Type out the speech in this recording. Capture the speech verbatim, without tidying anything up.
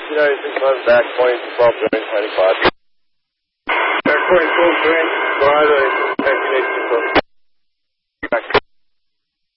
United six one, back point, twelve joint, ninety-five. Back point, twelve joint, Colorado, nineteen eighty-two.